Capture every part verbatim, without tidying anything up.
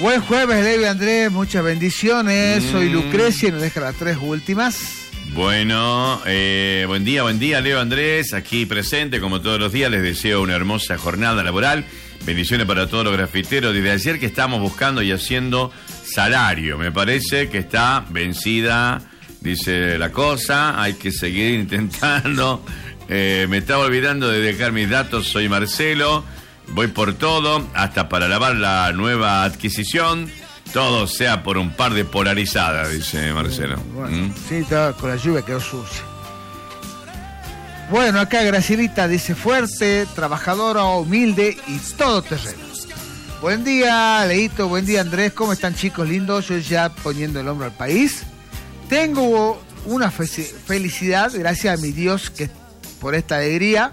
Buen jueves, Leo y Andrés, muchas bendiciones. Mm. Soy Lucrecia y nos deja las tres últimas. Bueno, eh, buen día, buen día, Leo Andrés, aquí presente como todos los días. Les deseo una hermosa jornada laboral. Bendiciones para todos los grafiteros. Desde ayer que estamos buscando y haciendo salario. Me parece que está vencida, dice la cosa. Hay que seguir intentando. Eh, me estaba olvidando de dejar mis datos. Soy Marcelo. Voy por todo, hasta para lavar la nueva adquisición. Todo sea por un par de polarizadas, dice Marcelo. Bueno, ¿Mm? Sí, está con la lluvia quedó sucia. Bueno, acá Gracielita dice fuerte, trabajadora, humilde y todo terreno. Buen día, Leito, buen día, Andrés. ¿Cómo están, chicos lindos? Yo ya poniendo el hombro al país. Tengo una fe- felicidad, gracias a mi Dios, que por esta alegría.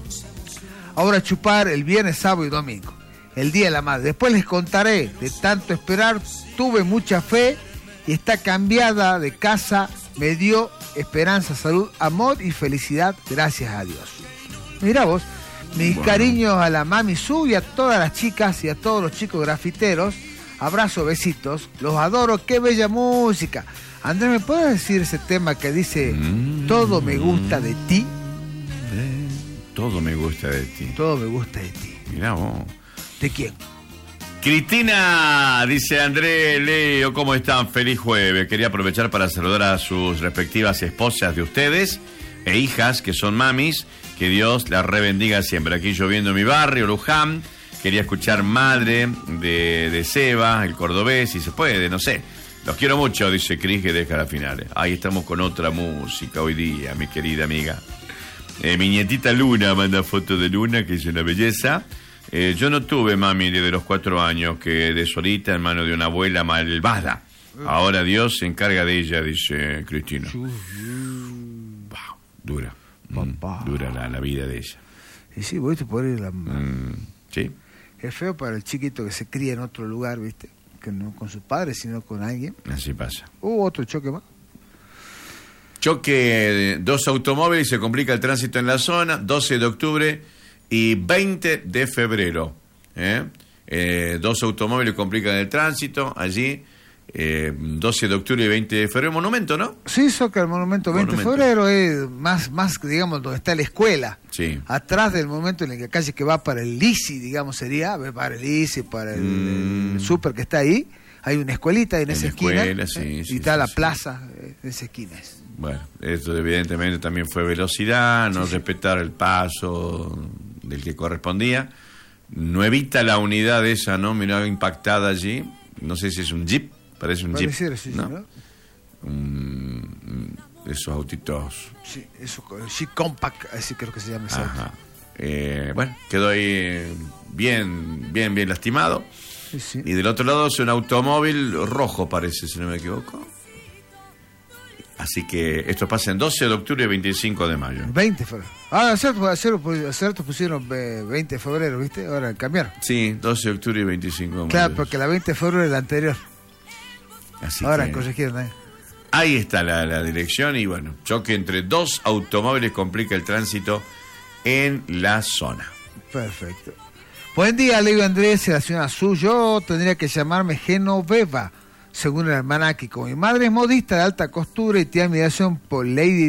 Ahora chupar el viernes, sábado y domingo, el Día de la Madre. Después les contaré, de tanto esperar, tuve mucha fe y está cambiada de casa, me dio esperanza, salud, amor y felicidad, gracias a Dios. Mirá vos, mis bueno. cariños a la Mami Su y a todas las chicas y a todos los chicos grafiteros. Abrazo, besitos, los adoro, qué bella música. Andrés, ¿me puedes decir ese tema que dice mm. todo me gusta de ti? Todo me gusta de ti. Todo me gusta de ti. Mirá vos. ¿De quién? Cristina, dice Andrés, Leo, ¿cómo están? Feliz jueves. Quería aprovechar para saludar a sus respectivas esposas de ustedes e hijas, que son mamis. Que Dios las rebendiga siempre. Aquí lloviendo en mi barrio, Luján. Quería escuchar Madre de, de Seba, el cordobés, si se puede, no sé. Los quiero mucho, dice Cris, que deja las finales. Ahí estamos con otra música hoy día, mi querida amiga. Eh, mi nietita Luna manda fotos de Luna, que es una belleza. Eh, yo no tuve mami desde los cuatro años, que de solita en mano de una abuela malvada. Ahora Dios se encarga de ella, dice Cristina. Wow, dura. Mm, dura la, la vida de ella. Y sí, vos te podés ir la... Mm, sí. Es feo para el chiquito que se cría en otro lugar, ¿viste? Que no con sus padres, sino con alguien. Así pasa. Hubo otro choque más. Choque de dos automóviles, se complica el tránsito en la zona, doce de octubre y veinte de febrero. ¿eh? Eh, dos automóviles complican el tránsito allí, eh, doce de octubre y veinte de febrero. Monumento, ¿no? Sí, Soca, el monumento, veinte de febrero es más, más, digamos, donde está la escuela. Sí. Atrás del momento en el que calle que va para el Lisi, digamos, sería, para el Lisi, para el, mm. el súper que está ahí. Hay una escuelita en, en esa esquina. Escuela, sí, ¿eh? sí, y está sí, la sí. plaza en esa esquina. Bueno, esto evidentemente también fue velocidad, no sí, respetar sí. el paso del que correspondía. No evita la unidad esa, ¿no? Mirá, impactada allí. No sé si es un jeep, parece un Puede jeep. Ser, sí, ¿no? ¿no? Um, esos autitos. Sí, eso, Jeep Compact, así creo que se llama. Ajá. Eh, bueno, quedó ahí bien, bien, bien lastimado. Sí, sí. Y del otro lado es un automóvil rojo, parece, si no me equivoco. Así que esto pasa en doce de octubre y veinticinco de mayo. veinte de febrero. Ah, cierto, cierto, cierto pusieron veinte de febrero, ¿viste? Ahora cambiaron. Sí, doce de octubre y veinticinco de mayo. Claro, porque la veinte de febrero es la anterior. Así Ahora que corrigieron ahí. Ahí está la, la dirección y bueno, choque entre dos automóviles complica el tránsito en la zona. Perfecto. Buen día, Leo Andrés, la señora Su. Yo tendría que llamarme Genoveva, según el almanaque. Como mi madre es modista de alta costura y tiene admiración por Lady